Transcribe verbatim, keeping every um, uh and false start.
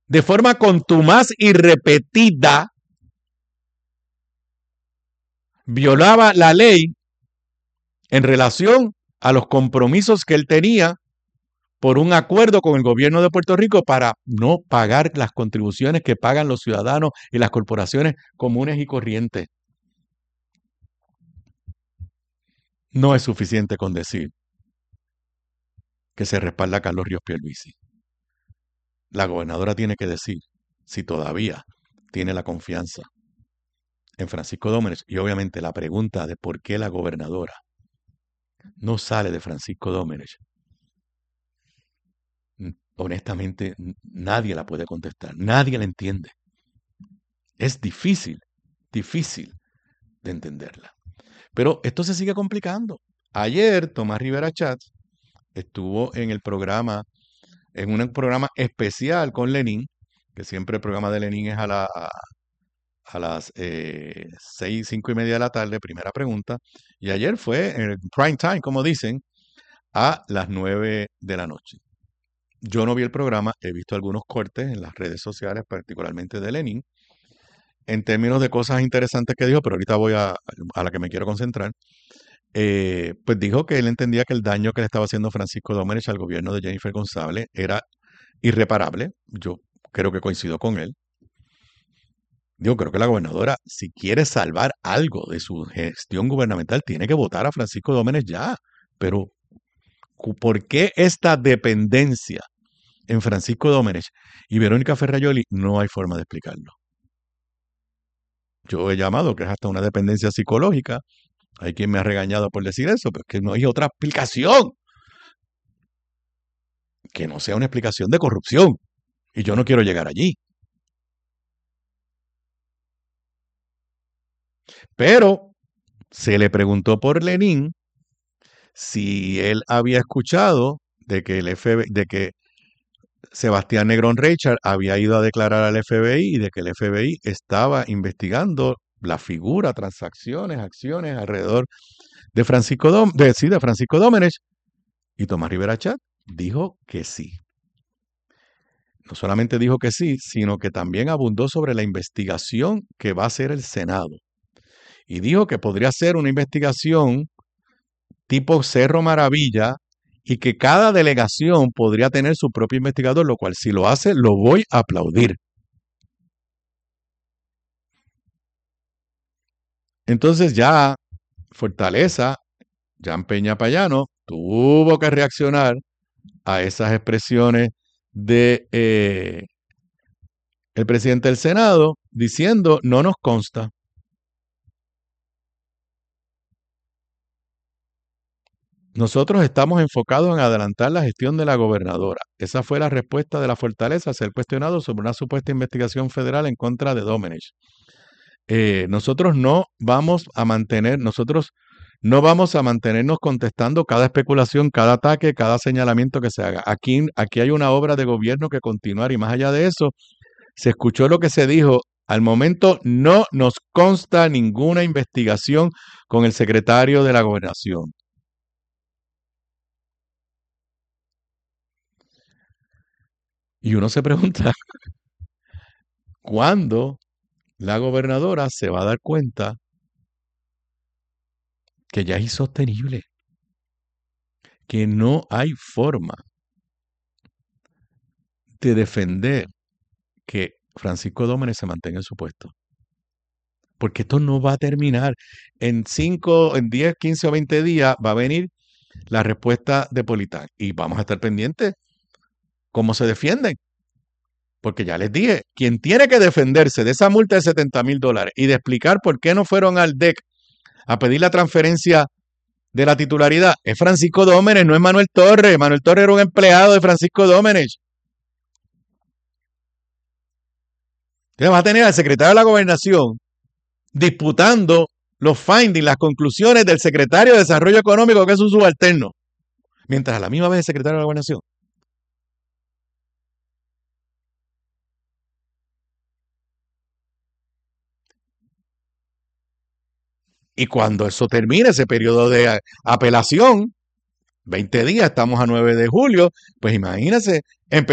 de forma contumaz y repetida, violaba la ley en relación a los compromisos que él tenía por un acuerdo con el gobierno de Puerto Rico para no pagar las contribuciones que pagan los ciudadanos y las corporaciones comunes y corrientes. No es suficiente con decir que se respalda a Carlos Ríos Pierluisi. La gobernadora tiene que decir si todavía tiene la confianza en Francisco Domenech, y obviamente la pregunta de por qué la gobernadora no sale de Francisco Domenech, honestamente nadie la puede contestar, nadie la entiende. Es difícil, difícil de entenderla. Pero esto se sigue complicando. Ayer Tomás Rivera Chatz estuvo en el programa, en un programa especial con Lenín, que siempre el programa de Lenín es a, la, a, a las eh, seis, cinco y media de la tarde, primera pregunta, y ayer fue en el prime time, como dicen, a las nueve de la noche. Yo no vi el programa, he visto algunos cortes en las redes sociales, particularmente de Lenín, en términos de cosas interesantes que dijo, pero ahorita voy a, a la que me quiero concentrar. Eh, pues dijo que él entendía que el daño que le estaba haciendo Francisco Domenech al gobierno de Jennifer González era irreparable. Yo creo que coincido con él. Yo creo que la gobernadora, si quiere salvar algo de su gestión gubernamental, tiene que votar a Francisco Domenech ya. Pero, ¿por qué esta dependencia en Francisco Domenech y Verónica Ferrayoli? No hay forma de explicarlo. Yo he llamado que es hasta una dependencia psicológica. Hay quien me ha regañado por decir eso, pero es que no hay otra explicación que no sea una explicación de corrupción. Y yo no quiero llegar allí. Pero se le preguntó por Lenín si él había escuchado de que el F B I, de que Sebastián Negrón Reichard había ido a declarar al F B I y de que el F B I estaba investigando la figura, transacciones, acciones alrededor de Francisco, Dom, de, sí, de Francisco Domenech. Y Tomás Rivera Chatz dijo que sí. No solamente dijo que sí, sino que también abundó sobre la investigación que va a hacer el Senado. Y dijo que podría ser una investigación tipo Cerro Maravilla y que cada delegación podría tener su propio investigador, lo cual si lo hace, lo voy a aplaudir. Entonces ya Fortaleza, Jan Peña Payano, tuvo que reaccionar a esas expresiones de eh, el presidente del Senado diciendo no nos consta. Nosotros estamos enfocados en adelantar la gestión de la gobernadora. Esa fue la respuesta de la Fortaleza al ser cuestionado sobre una supuesta investigación federal en contra de Domenech. Eh, nosotros no vamos a mantener, nosotros no vamos a mantenernos contestando cada especulación, cada ataque, cada señalamiento que se haga. Aquí, aquí hay una obra de gobierno que continuar y más allá de eso, se escuchó lo que se dijo. Al momento no nos consta ninguna investigación con el secretario de la Gobernación. Y uno se pregunta, ¿cuándo la gobernadora se va a dar cuenta que ya es insostenible? Que no hay forma de defender que Francisco Domenech se mantenga en su puesto. Porque esto no va a terminar. En cinco, en diez, quince o veinte días va a venir la respuesta de Politán. Y vamos a estar pendientes cómo se defienden. Porque ya les dije, quien tiene que defenderse de esa multa de setenta mil dólares y de explicar por qué no fueron al D E C a pedir la transferencia de la titularidad es Francisco Domenech, no es Manuel Torres. Manuel Torres era un empleado de Francisco Domenech. Entonces va a tener al secretario de la Gobernación disputando los findings, las conclusiones del secretario de Desarrollo Económico, que es un subalterno, mientras a la misma vez el secretario de la Gobernación. Y cuando eso termine, ese periodo de apelación, veinte días, estamos a nueve de julio, pues imagínense,